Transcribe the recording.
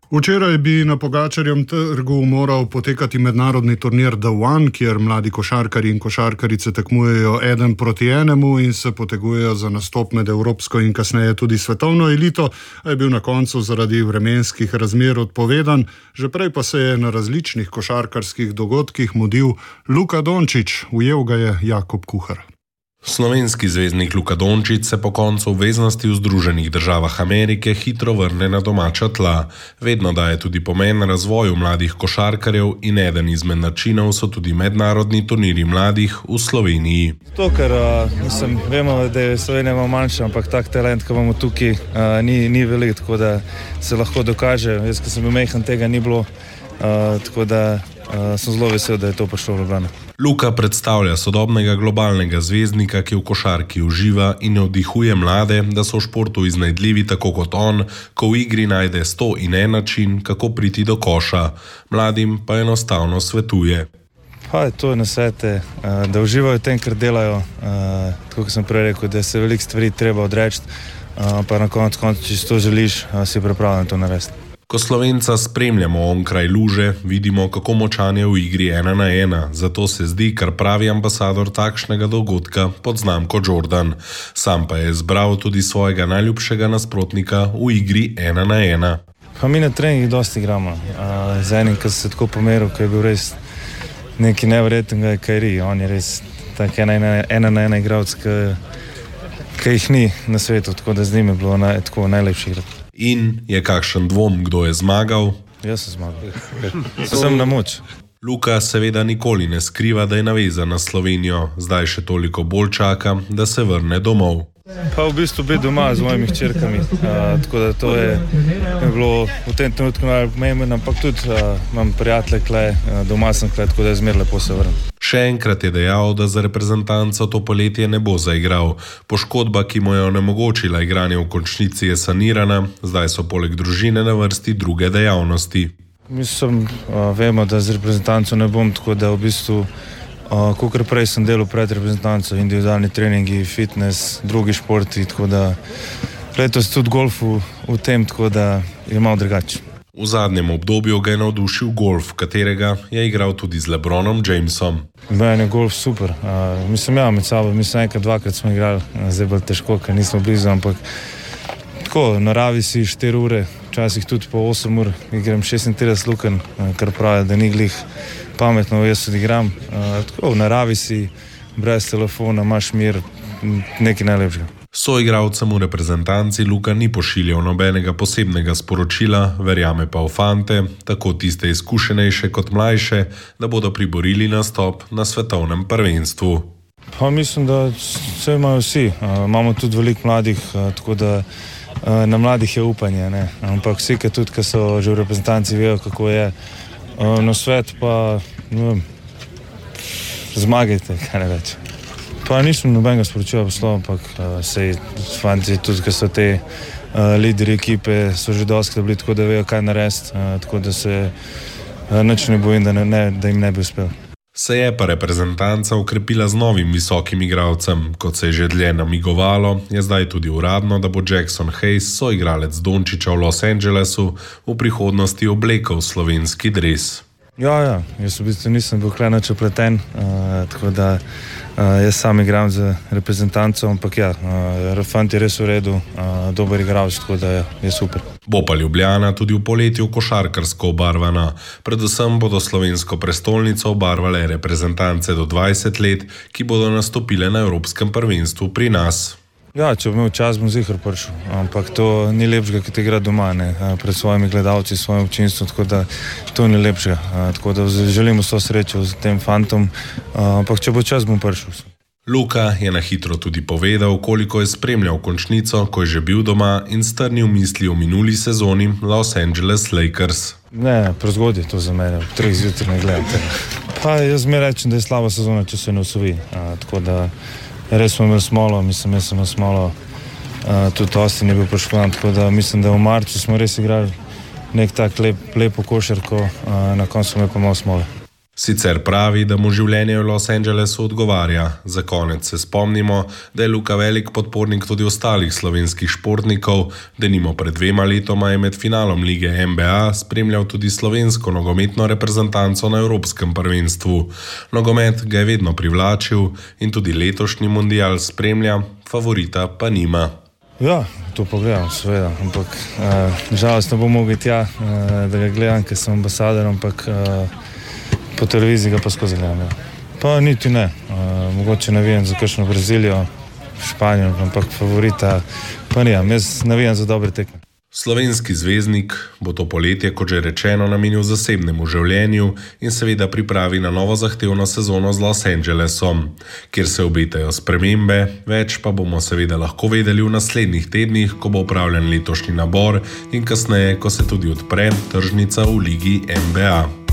Včeraj bi na Pogačarjem trgu moral potekati mednarodni turnir The One, kjer mladi košarkarji in košarkarice tekmujejo 1 proti 1 in se potegujejo za nastop med evropsko in kasneje tudi svetovno elito, a je bil na koncu zaradi vremenskih razmer odpovedan. Že prej pa se je na različnih košarkarskih dogodkih mudil Luka Dončić, ujel ga je Jakob Kuhar. Slovenski zvezdnik Luka Dončić se po koncu obveznosti v Združenih državah Amerike hitro vrne na domača tla. Vedno daje tudi pomen razvoju mladih košarkarjev in eden izmed načinov so tudi mednarodni turniri mladih v Sloveniji. To, ker vemo, da je Slovenija manjša, ampak tak talent, ki imamo tukaj, ni velik, tako da se lahko dokaže. Jaz, ko sem bil majhen, tega ni bilo, tako da sem zelo vesel, da je to prišlo v Ljubljano. Luka predstavlja sodobnega globalnega zvezdnika, ki v košarki uživa in navdihuje mlade, da so v športu iznajdljivi tako kot on, ko v igri najde 101 način, kako priti do koša. Mladim pa enostavno svetuje. To je nasvete, da uživajo v tem, kar delajo, tako kot sem prej rekel, da se veliko stvari treba odreči, pa na koncu, če to želiš, si pripravljen to narediti. Ko Slovenca spremljamo onkraj luže, vidimo, kako močan je v igri 1 na 1, zato se zdi kar pravi ambasador takšnega dogodka pod znamko Jordan. Sam pa je izbral tudi svojega najljubšega nasprotnika v igri 1 na 1. Pa mi na treningih dosti igramo. Z enim, ki se tako pomeril, ki je bil res nekaj neverjetnega, je Kyrie. On je res tak 1 na 1 igralec, ki jih ni na svetu, tako da z njim je bilo tako najlepši igrati. In je kakšen dvom, kdo je zmagal? Jaz sem zmagal. Sem na moč. Luka seveda nikoli ne skriva, da je navezan na Slovenijo, zdaj še toliko bolj čaka, da se vrne domov. Pa v bistvu biti doma z mojimi hčerkami, tako da to je bilo v tem trenutku najpomembnejše, ampak tudi imam prijatelje kle, doma sem kle, tako da je zmeraj lepo se vrnem. Še enkrat je dejal, da za reprezentanco to poletje ne bo zaigral. Poškodba, ki mu je onemogočila igranje v končnici, je sanirana, zdaj so poleg družine na vrsti druge dejavnosti. Mislim, vemo, da z reprezentanco ne bom, tako da v bistvu kakor prej sem delal pred reprezentanco, individualni treningi, fitness, drugi športi, tako da letos tudi golf v tem, tako da je malo drugače. V zadnjem obdobju ga je navdušil golf, katerega je igral tudi z LeBronom Jamesom. Meni je golf super. Med sabo, enkrat, dvakrat smo igrali, zdaj bolj težko, ker nismo blizu, ampak tako, naravi si 4 ure, včasih tudi po 8 ur, igram 36 lukenj, kar pravi, da ni glih pametno, jaz odigram. Tako, v naravi si, brez telefona, imaš mir, nekaj najlepšega. Soigralcem v reprezentanci Luka ni pošiljal nobenega posebnega sporočila, verjame pa v fante, tako tiste izkušenejše kot mlajše, da bodo priborili nastop na svetovnem prvenstvu. Pa mislim, da vse imajo vsi. Imamo tudi veliko mladih, tako da na mladih je upanje, ne? Ampak vsi, ki so že v reprezentanci, vejo, kako je. Na svet pa zmagajte, kaj ne več. Pa nisem nobenega sporočila poslal, ampak sej fanti tudi, ki so te lideri ekipe, so že dosti bili, tako da vejo, kaj narediti, tako da se nič ne bojim, da jim ne bi uspel. Se je pa reprezentanca ukrepila z novim visokim igralcem. Kot se je že dlje namigovalo, je zdaj tudi uradno, da bo Jackson Hayes, soigralec Dončića v Los Angelesu, v prihodnosti oblekel slovenski dres. Ja, jaz v bistvu nisem bil klenač opleten, tako da jaz sam igram za reprezentanco, ampak fant je res v redu, dober igralec, tako da je super. Bo pa Ljubljana tudi v poletju košarkarsko obarvana. Predvsem bodo slovensko prestolnico obarvale reprezentance do 20 let, ki bodo nastopile na Evropskem prvenstvu pri nas. Ja, če bom imel čas, bom ziher prišel, ampak to ni lepšega, ki te igra doma, ne, pred svojimi gledalci, svojim občinstvom, tako da to ni lepšega. Tako da želim vso srečo z tem fantom, ampak če bo čas, bom prišel. Luka je na hitro tudi povedal, koliko je spremljal končnico, ko je že bil doma in strnil misli o minuli sezoni Los Angeles Lakers. Ne, prezgodaj je to za mene, 3 zjutraj ne gledate. Pa jaz mi rečem, da je slaba sezona, če se ne osvoji, tako da res smo imeli smolo, jaz sem imel smolo, tudi Austin je bil poškodovan, tako da mislim, da v marcu smo res igrali nek tak lepo košarko, na koncu smo imeli pa malo smole. Sicer pravi, da mu življenje v Los Angelesu odgovarja. Za konec se spomnimo, da je Luka velik podpornik tudi ostalih slovenskih športnikov, denimo pred 2 letoma je med finalom lige NBA spremljal tudi slovensko nogometno reprezentanco na Evropskem prvenstvu. Nogomet ga je vedno privlačil in tudi letošnji mundial spremlja, favorita pa nima. Ja, to pogledam, seveda, ampak žalost ne bom mogel tja, da ga gledam, ker sem ambasador, ampak po televiziji ga pa skozi gledam. Ja. Pa niti ne, mogoče navijam za kakšno Brazilijo, Španijo, ampak favorita pa nijam, jaz navijam za dobre tekme. Slovenski zvezdnik bo to poletje, kot že rečeno, namenil zasebnemu življenju in seveda pripravi na novo zahtevno sezono z Los Angelesom, kjer se obetajo spremembe, več pa bomo seveda lahko vedeli v naslednjih tednih, ko bo opravljen letošnji nabor in kasneje, ko se tudi odpre tržnica v ligi NBA.